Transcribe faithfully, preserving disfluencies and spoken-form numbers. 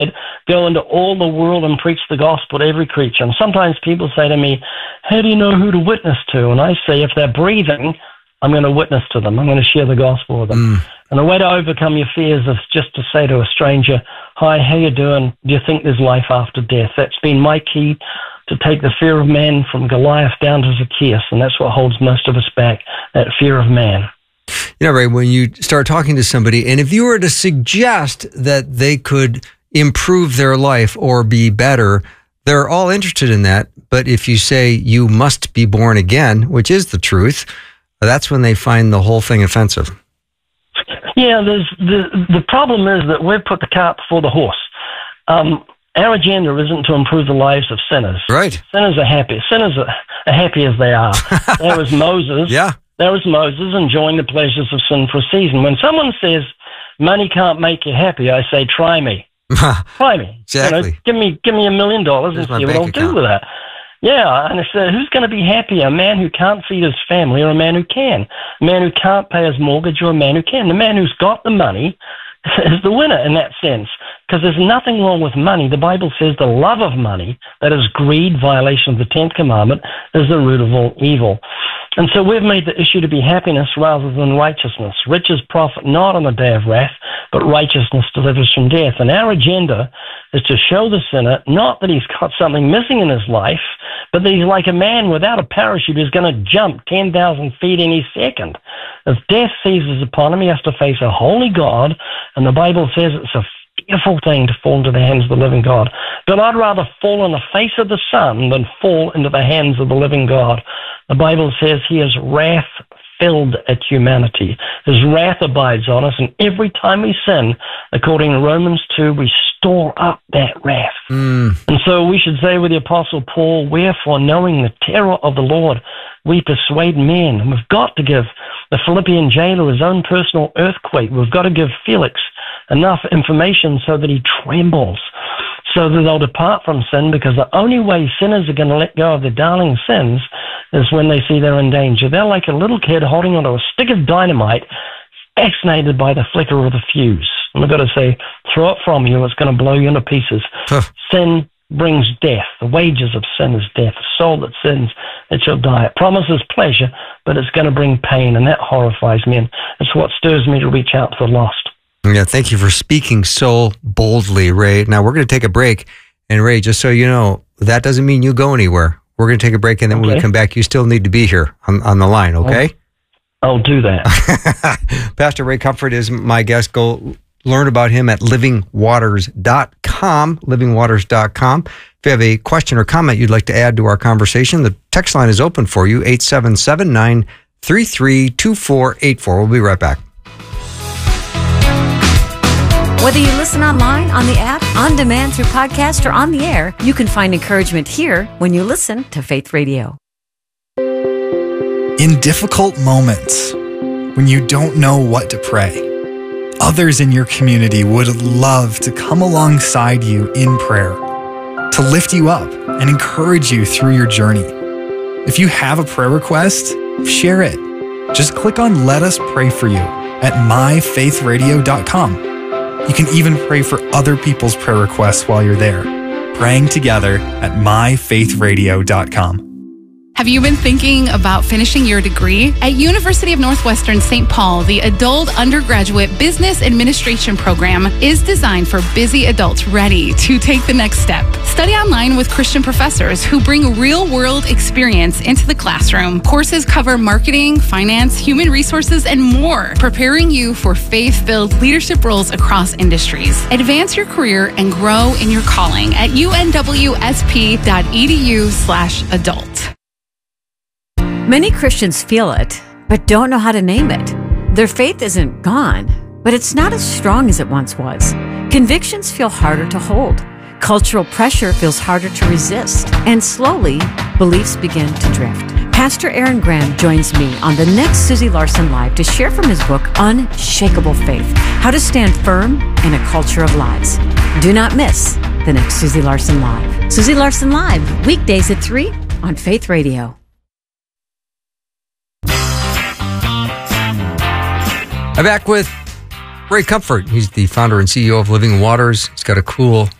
Go into all the world and preach the gospel to every creature. And sometimes people say to me, how do you know who to witness to? And I say, if they're breathing, I'm going to witness to them. I'm going to share the gospel with them. Mm. And the way to overcome your fears is just to say to a stranger, hi, how you doing? Do you think there's life after death? That's been my key to take the fear of man from Goliath down to Zacchaeus. And that's what holds most of us back, that fear of man. You know, Ray, when you start talking to somebody, and if you were to suggest that they could improve their life or be better, they're all interested in that. But if you say you must be born again, which is the truth, that's when they find the whole thing offensive. Yeah, there's the the problem is that we've put the cart before the horse. Um, our agenda isn't to improve the lives of sinners. Right. Sinners are happy. Sinners are, are happy as they are. There was Moses. Yeah. There was Moses enjoying the pleasures of sin for a season. When someone says, money can't make you happy, I say, try me. Try me. Exactly. You know, give me give me a million dollars and see what I'll account. do with that. Yeah, and I said, who's going to be happier, a man who can't feed his family or a man who can? A man who can't pay his mortgage or a man who can? The man who's got the money is the winner in that sense, because there's nothing wrong with money. The Bible says the love of money, that is greed, violation of the tenth commandment, is the root of all evil. And so we've made the issue to be happiness rather than righteousness. Riches profit not on the day of wrath, but righteousness delivers from death. And our agenda is to show the sinner not that he's got something missing in his life, but that he's like a man without a parachute who's going to jump ten thousand feet any second. If death seizes upon him, he has to face a holy God, and the Bible says it's a fearful thing to fall into the hands of the living God. But I'd rather fall on the face of the Son than fall into the hands of the living God. The Bible says he is wrath-filled at humanity. His wrath abides on us, and every time we sin, according to Romans two, we store up that wrath. Mm. And so we should say with the Apostle Paul, wherefore, knowing the terror of the Lord, we persuade men. And we've got to give the Philippian jailer his own personal earthquake. We've got to give Felix enough information so that he trembles, so that they'll depart from sin, because the only way sinners are going to let go of their darling sins is when they see they're in danger. They're like a little kid holding onto a stick of dynamite, fascinated by the flicker of the fuse. And we've got to say, throw it from you, it's going to blow you into pieces. Huh. Sin brings death. The wages of sin is death. A soul that sins, it shall die. It promises pleasure, but it's going to bring pain, and that horrifies me. And it's what stirs me to reach out to the lost. Yeah, thank you for speaking so boldly, Ray. Now, we're going to take a break. And, Ray, just so you know, that doesn't mean you go anywhere. We're going to take a break, and then okay. when we come back, you still need to be here on, on the line, okay? I'll, I'll do that. Pastor Ray Comfort is my guest. Go learn about him at living waters dot com, living waters dot com. If you have a question or comment you'd like to add to our conversation, the text line is open for you, eight seven seven, nine three three, two four eight four. We'll be right back. Whether you listen online, on the app, on demand through podcast, or on the air, you can find encouragement here when you listen to Faith Radio. In difficult moments, when you don't know what to pray, others in your community would love to come alongside you in prayer, to lift you up and encourage you through your journey. If you have a prayer request, share it. Just click on Let Us Pray For You at my faith radio dot com. You can even pray for other people's prayer requests while you're there. Praying together at my faith radio dot com. Have you been thinking about finishing your degree? At University of Northwestern Saint Paul, the Adult Undergraduate Business Administration program is designed for busy adults ready to take the next step. Study online with Christian professors who bring real-world experience into the classroom. Courses cover marketing, finance, human resources, and more, preparing you for faith-filled leadership roles across industries. Advance your career and grow in your calling at u n w s p dot e d u slash adult. Many Christians feel it, but don't know how to name it. Their faith isn't gone, but it's not as strong as it once was. Convictions feel harder to hold. Cultural pressure feels harder to resist. And slowly, beliefs begin to drift. Pastor Aaron Graham joins me on the next Susie Larson Live to share from his book, Unshakable Faith, How to Stand Firm in a Culture of Lies. Do not miss the next Susie Larson Live. Susie Larson Live, weekdays at three on Faith Radio. I'm back with Ray Comfort, he's the founder and C E O of Living Waters. He's got a cool